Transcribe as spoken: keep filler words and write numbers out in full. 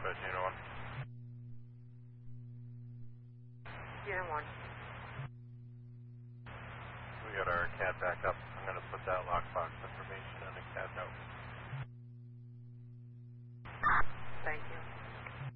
Dispatch, unit one. Unit one. We got our C A D back up. I'm going to put that lockbox information in a C A D note.